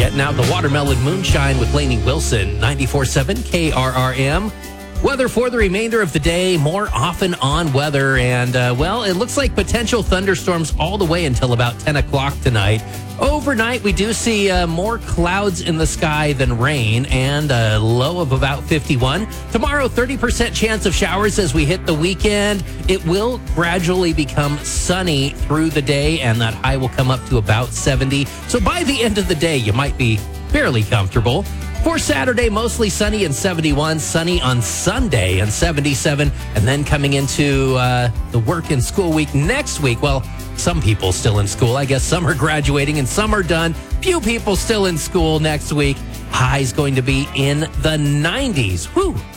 Getting out the watermelon moonshine with Lainey Wilson, 94.7 KRRM. Weather for the remainder of the day, more often on weather. And, it looks like potential thunderstorms all the way until about 10 o'clock tonight. Overnight, we do see more clouds in the sky than rain and a low of about 51. Tomorrow, 30% chance of showers as we hit the weekend. It will gradually become sunny through the day, and that high will come up to about 70. So by the end of the day, you might be fairly comfortable. For Saturday, mostly sunny and 71, sunny on Sunday and 77, and then coming into the work and school week next week. Well, some people still in school. I guess some are graduating and some are done. Few people still in school next week. High's going to be in the 90s. Whew.